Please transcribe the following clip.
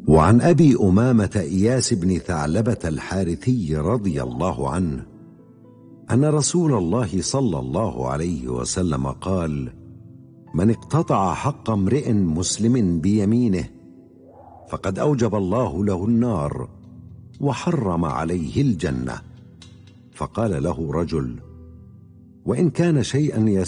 وعن أبي أمامة إياس بن ثعلبة الحارثي رضي الله عنه أن رسول الله صلى الله عليه وسلم قال: من اقتطع حق امرئ مسلم بيمينه فقد أوجب الله له النار وحرم عليه الجنة. فقال له رجل: وإن كان شيئا